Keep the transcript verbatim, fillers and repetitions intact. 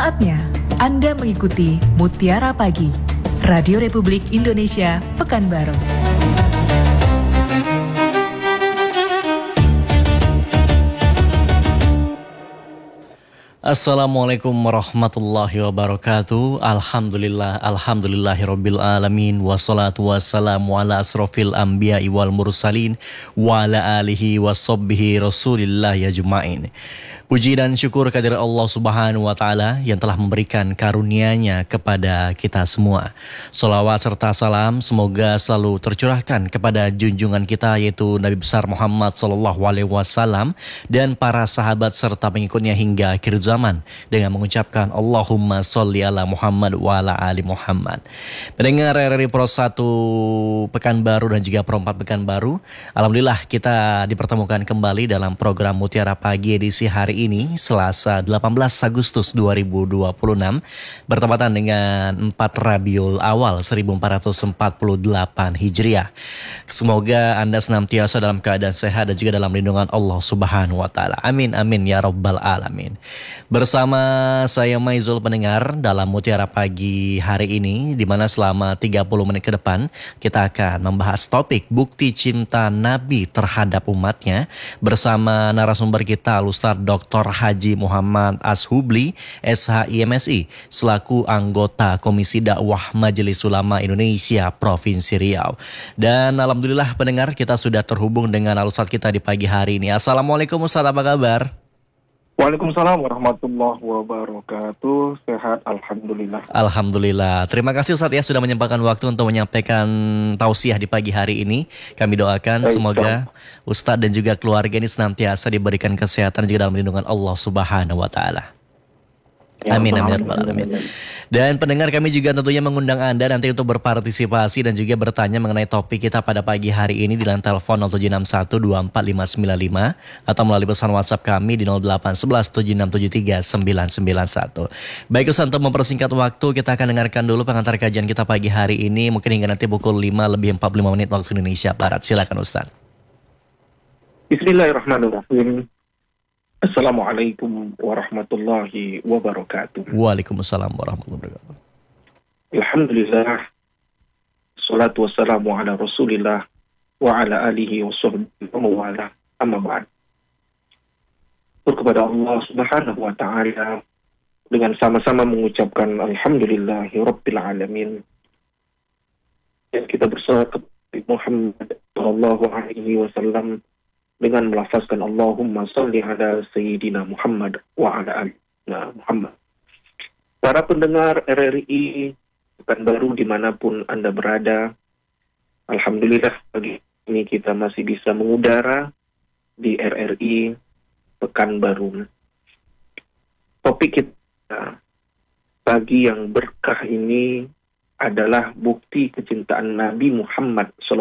Saatnya Anda mengikuti Mutiara Pagi, Radio Republik Indonesia, Pekanbaru. Assalamualaikum warahmatullahi wabarakatuh. Alhamdulillah, alhamdulillahirabbil alamin, wassalatu wassalamu ala asrofil anbiya'i wal mursalin wa ala alihi washabbihi rasulillah ajmain. Puji dan syukur kehadirat Allah Subhanahu wa taala yang telah memberikan karunia-Nya kepada kita semua. Shalawat serta salam semoga selalu tercurahkan kepada junjungan kita yaitu Nabi besar Muhammad sallallahu alaihi wasallam dan para sahabat serta pengikutnya hingga akhir zaman dengan mengucapkan Allahumma sholli ala Muhammad wa ala ali Muhammad. Pendengar R R I Pro satu Pekanbaru dan juga Pro empat Pekanbaru, alhamdulillah kita dipertemukan kembali dalam program Mutiara Pagi edisi hari ini Selasa delapan belas Agustus dua ribu dua puluh enam bertepatan dengan empat Rabiul Awal seribu empat ratus empat puluh delapan Hijriah. Semoga Anda senantiasa dalam keadaan sehat dan juga dalam lindungan Allah Subhanahu wa taala. Amin amin ya rabbal alamin. Bersama saya Maizul pendengar dalam Mutiara Pagi hari ini, di mana selama tiga puluh menit ke depan kita akan membahas topik bukti cinta Nabi terhadap umatnya bersama narasumber kita Ustaz Doktor Haji Muhammad Ashubli S H I M S I selaku anggota Komisi Dakwah Majelis Ulama Indonesia Provinsi Riau. Dan alhamdulillah pendengar kita sudah terhubung dengan Ustaz kita di pagi hari ini. Assalamualaikum Ustaz, apa kabar? Waalaikumsalam warahmatullahi wabarakatuh. Sehat alhamdulillah. Alhamdulillah. Terima kasih Ustaz ya sudah menyempatkan waktu untuk menyampaikan tausiah di pagi hari ini. Kami doakan Baik, semoga Ustaz dan juga keluarga ini senantiasa diberikan kesehatan juga dalam lindungan Allah Subhanahu wa taala. Ya, amin amin ya rabbal alamin. Dan pendengar kami juga tentunya mengundang Anda nanti untuk berpartisipasi dan juga bertanya mengenai topik kita pada pagi hari ini di line telepon nol tujuh enam satu dua empat lima sembilan lima atau melalui pesan WhatsApp kami di nol delapan satu satu tujuh enam tujuh tiga sembilan sembilan satu. Baik Ustaz, untuk mempersingkat waktu kita akan dengarkan dulu pengantar kajian kita pagi hari ini mungkin hingga nanti pukul lima lebih empat puluh lima menit waktu Indonesia Barat. Silakan Ustaz. Bismillahirrahmanirrahim. Assalamualaikum warahmatullahi wabarakatuh. Waalaikumsalam warahmatullahi wabarakatuh. Alhamdulillah. Salatu wassalamu ala Rasulillah wa ala alihi wa sahbihi wa mawala. Amma ba'd. Kepada Allah Subhanahu wa taala dengan sama-sama mengucapkan alhamdulillahi rabbil alamin. Dan kita bersalawat kepada Muhammad sallallahu alaihi wasallam dengan melafazkan Allahumma salli ala Sayyidina Muhammad wa ala ali Muhammad. Para pendengar R R I Pekanbaru dimanapun Anda berada, alhamdulillah pagi ini kita masih bisa mengudara di R R I Pekanbaru. Topik kita pagi yang berkah ini adalah bukti kecintaan Nabi Muhammad